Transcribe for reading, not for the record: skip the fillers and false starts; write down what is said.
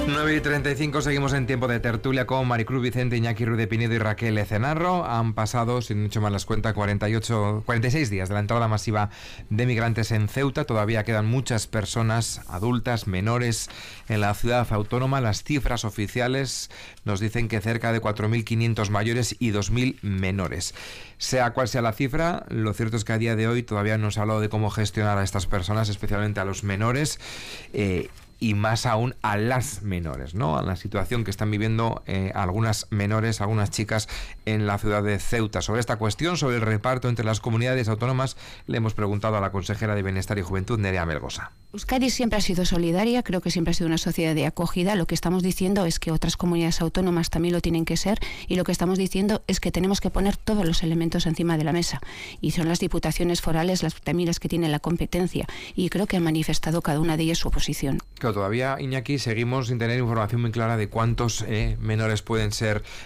9:35, seguimos en tiempo de tertulia con Maricruz Vicente, Iñaki Ruiz de Pinedo y Raquel Ecenarro. Han pasado, sin hecho mal las cuentas, 46 días de la entrada masiva de migrantes en Ceuta. Todavía quedan muchas personas adultas, menores, en la ciudad autónoma. Las cifras oficiales nos dicen que cerca de 4.500 mayores y 2.000 menores. Sea cual sea la cifra, lo cierto es que a día de hoy todavía no se ha hablado de cómo gestionar a estas personas, especialmente a los menores, y más aún a las menores, ¿no? A la situación que están viviendo algunas menores, algunas chicas en la ciudad de Ceuta. Sobre esta cuestión, sobre el reparto entre las comunidades autónomas, le hemos preguntado a la consejera de Bienestar y Juventud, Nerea Melgosa. Euskadi siempre ha sido solidaria, creo que siempre ha sido una sociedad de acogida. Lo que estamos diciendo es que otras comunidades autónomas también lo tienen que ser, y lo que estamos diciendo es que tenemos que poner todos los elementos encima de la mesa, y son las diputaciones forales también las que tienen la competencia, y creo que han manifestado cada una de ellas su oposición. Claro, todavía, Iñaki, seguimos sin tener información muy clara de cuántos menores pueden ser